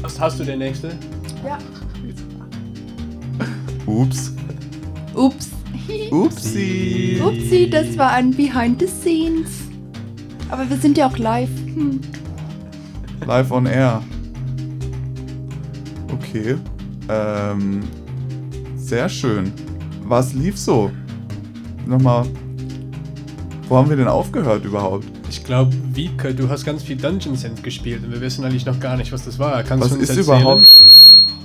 Hast du den nächste? Ja. Ups. Ups. Upsi. Upsi, das war ein Behind the Scenes. Aber wir sind ja auch live. Live on air. Okay. Sehr schön. Was lief so? Nochmal. Wo haben wir denn aufgehört überhaupt? Ich glaube, Wiebke, du hast ganz viel Dungeons End gespielt und wir wissen eigentlich noch gar nicht, was das war. Kannst Was du uns ist erzählen? überhaupt